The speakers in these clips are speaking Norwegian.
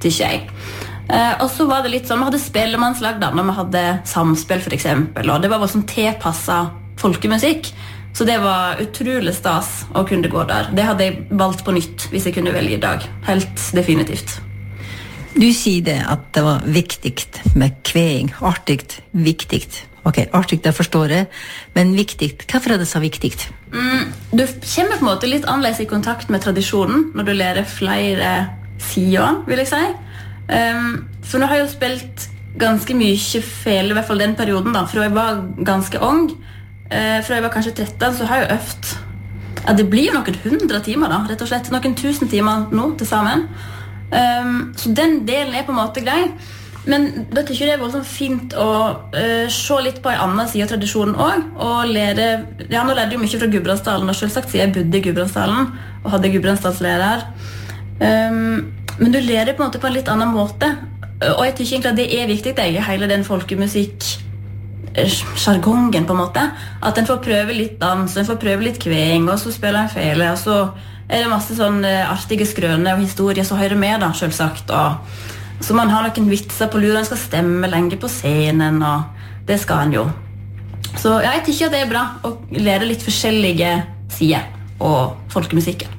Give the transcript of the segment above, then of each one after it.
tykker jeg. Og så var det litt sånn, vi hadde spellemannslag da, når vi hadde samspill for eksempel, og det var sånn tilpasset folkemusikk, så det var utrolig stas å kunne gå der. Det hadde jeg valgt på nytt hvis jeg kunne velge i dag, helt definitivt. Du sier det at det var viktig med kveing, artig, viktig. Ok, artig, det forstår jeg, men viktig, hvorfor det så viktig? Du kommer på en måte litt annerledes i kontakt med tradisjonen når du lærer flere sider, vil jeg si. For nå har jeg jo spilt ganske mye fele, i hvert fall den perioden da, fra jeg var ganske ung, fra jeg var kanskje 13, så har jeg øvd. Ja, det blir noen 100 timer da, rett og slett, noen 1000 timer nå til sammen. Så den delen er på en måte grei. Men da tykker jeg det var sånn fint å se litt på en annen side av tradisjonen også, og lære, ja, nå lærte jeg jo mye fra Gudbrandsdalen, og selvsagt siden jeg bodde i Gudbrandsdalen, og hadde Gudbrandsdalslærer. Men du lærer på en måte på en litt annen måte, og jeg tykker egentlig at det er viktig det er hele den folkemusikk jargongen på en måte, at en får prøve litt dans, en får prøve litt kveng, og så spiller en fele, og så er det masse sånn artige skrøner og historier som hører med da, selvsagt, og så man har noen vitser på lur, en skal stemme lenge på scenen, og det skal en jo. Så ja, jeg tykker at det er bra å lære litt forskjellige sider og folkemusikken.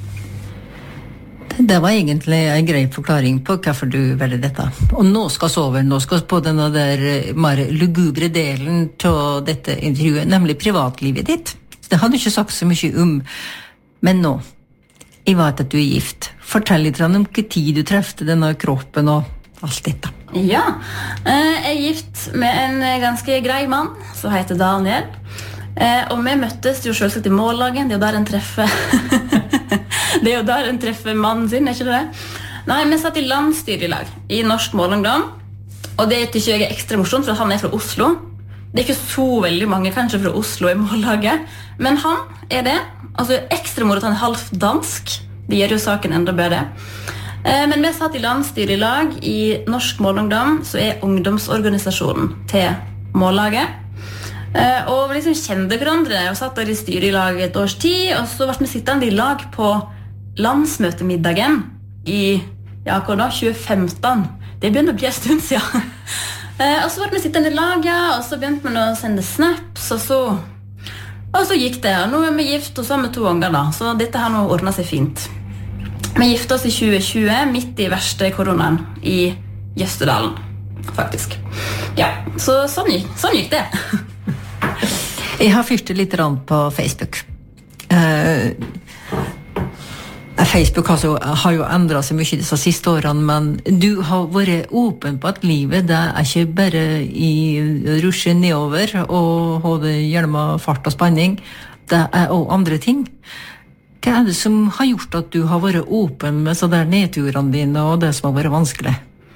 Det var egentlig en grei forklaring på hvorfor du velger dette. Og nå skal vi over, nå skal vi på denne der mer lugubre delen til dette intervjuet, nemlig privatlivet ditt. Det har du ikke sagt så mye om, men nå, jeg vet at du er gift. Fortell litt om hvilken tid du trefte denne kroppen og alt dette. Ja, jeg er gift med en ganske grei mann som heter Daniel. Og vi møttes jo selvsagt i mållaget. Det er jo der en treffer det er jo der en treffer mannen sin, er ikke det? Nei, vi satt i landstyret i lag i Norsk Målungdom. Og det tykker jeg er ekstra morsomt, for han er fra Oslo. Det er ikke så veldig mange kanskje fra Oslo i mållaget, men han er det. Altså ekstra moro at han er halvt dansk. Det gjør jo saken enda bedre. Men vi satt i landstyret i lag i Norsk Målungdom, så er ungdomsorganisasjonen til mållaget. Og vi liksom kjente hverandre og satt der i styret i lag et års tid, og så ble vi sittende i lag på landsmøtemiddagen i, ja, hva da, 2015. Det begynner å bli en stund siden. Og så ble vi sittende i lag, ja, og så begynte vi å sende snaps, og så gikk det. Nå er vi gift, og så har vi 2 unger da, så dette her nå ordnet seg fint. Vi gifte oss i 2020, midt i verste koronaen i Jøstedalen, faktisk. Ja, så sånn gikk det. Jeg har fyrt litt rand på Facebook. Facebook har jo endret seg mye disse siste årene, men du har vært åpen på at livet det er ikke bare i rusje nedover og ha det gjennom fart og spenning. Det er også andre ting. Hva er det som har gjort at du har vært åpen med så der nedturene dine og det som har vært vanskelig?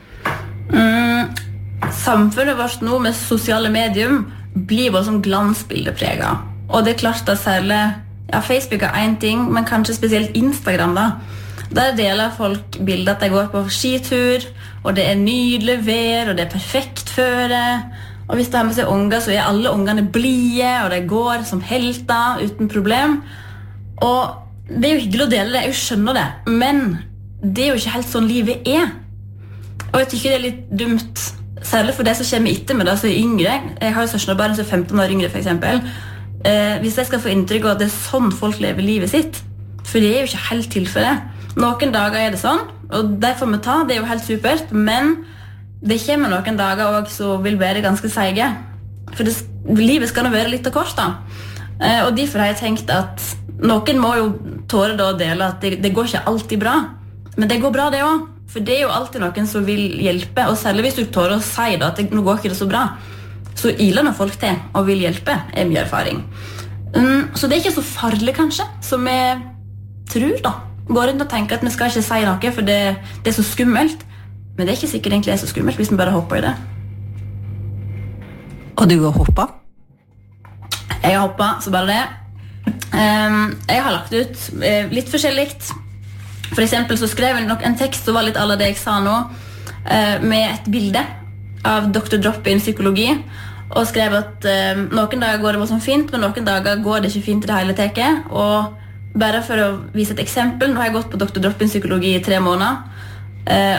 Samfunnet vårt nå med sosiale medium blir bare som glansbildepreget. Og det er klart at særlig Facebook er en ting, men kanskje spesielt Instagram da. Der deler folk bilder at de går på skitur, og det er nydelig vær, og det er perfekt føre. Og hvis de har med seg unger, så er alle ungene blige, og de går som helter uten problem. Og det er jo hyggelig å dele det, jeg skjønner det, men det er jo ikke helt sånn livet er. Og jeg tykker det er litt dumt, særlig for det som kommer etter med det, så er yngre. Jeg har jo søskenbarn som er 15 år yngre, for eksempel. Hvis jeg skal få inntrykk av at det er sånn folk lever livet sitt, for det er jo ikke helt tilfellet. Noen dager er det sånn, og det får vi ta, det er jo helt supert, men det kommer noen dager også som vil være ganske seige. For livet skal nå være litt av kort da. Og derfor har jeg tenkt at noen må jo tåre da å dele at det går ikke alltid bra, men det går bra det også. For det er jo alltid noen som vil hjelpe, og særlig hvis du tårer å si da, at nå går ikke det så bra, så iler når folk til og vil hjelpe, er mye erfaring. Så det er ikke så farlig kanskje, som jeg tror da. Går rundt og tenker at vi skal ikke si noe, for det er så skummelt. Men det er ikke sikkert egentlig er så skummelt hvis vi bare hopper i det. Og du har hoppet? Jeg har hoppet, så bare det. Jeg har lagt ut litt forskjelligt. For eksempel så skrev jeg nok en tekst som var litt alle det jeg sa nå, med et bilde av Dr. Drop-in psykologi, og skrev at noen dager går det bare sånn fint, men noen dager går det ikke fint i det hele teket. Og bare for å vise et eksempel, nå har jeg gått på Dr. Drop-in psykologi i 3 måneder,